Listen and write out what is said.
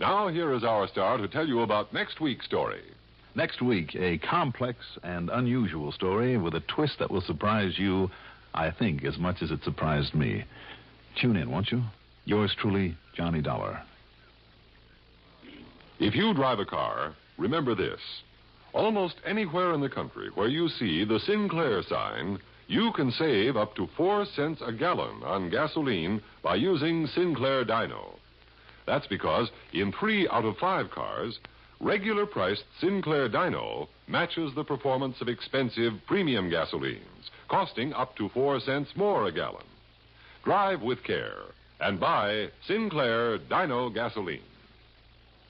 Now, here is our star to tell you about next week's story. Next week, a complex and unusual story with a twist that will surprise you, I think, as much as it surprised me. Tune in, won't you? Yours truly, Johnny Dollar. If you drive a car, remember this. Almost anywhere in the country where you see the Sinclair sign, you can save up to 4 cents a gallon on gasoline by using Sinclair Dyno. That's because in 3 out of 5 cars, regular priced Sinclair Dyno matches the performance of expensive premium gasolines, costing up to 4 cents more a gallon. Drive with care and buy Sinclair Dyno gasoline.